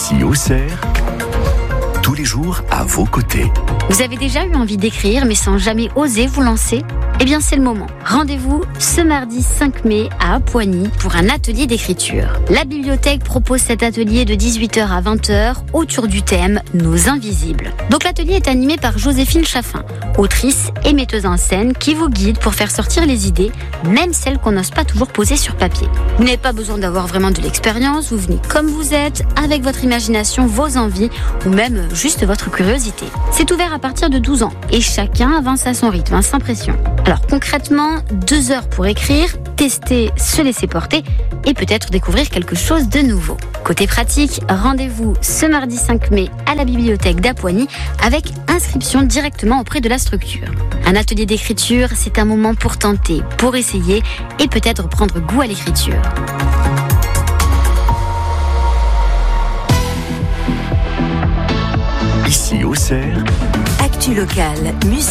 Ici Auxerre, tous les jours à vos côtés. Vous avez déjà eu envie d'écrire mais sans jamais oser vous lancer ? Eh bien c'est le moment. Rendez-vous ce mardi 5 mai à Apoigny pour un atelier d'écriture. La bibliothèque propose cet atelier de 18h à 20h autour du thème « Nos invisibles ». Donc l'atelier est animé par Joséphine Chaffin, autrice et metteuse en scène qui vous guide pour faire sortir les idées, même celles qu'on n'ose pas toujours poser sur papier. Vous n'avez pas besoin d'avoir vraiment de l'expérience, vous venez comme vous êtes, avec votre imagination, vos envies ou même juste votre curiosité. C'est ouvert à partir de 12 ans et chacun avance à son rythme, sans pression. Alors concrètement, 2 heures pour écrire, tester, se laisser porter et peut-être découvrir quelque chose de nouveau. Côté pratique, rendez-vous ce mardi 5 mai à la bibliothèque d'Apoigny avec inscription directement auprès de la structure. Un atelier d'écriture, c'est un moment pour tenter, pour essayer et peut-être prendre goût à l'écriture. Ici Auxerre, Actu locale, musique.